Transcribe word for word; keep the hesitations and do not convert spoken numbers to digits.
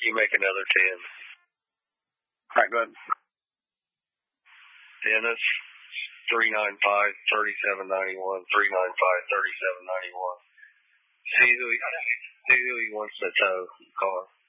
you make another ten. All right, go ahead. Dennis, three nine five, three seven nine one, three nine five, three seven nine one. See who he, see who he wants to tow car.